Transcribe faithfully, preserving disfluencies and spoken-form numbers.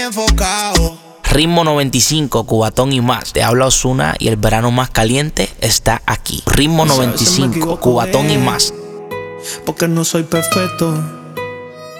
enfocado. Ritmo noventa y cinco, Cubatón y más. Te habla Ozuna y el verano más caliente está aquí. Ritmo noventa y cinco, Cubatón y más. Porque no soy perfecto.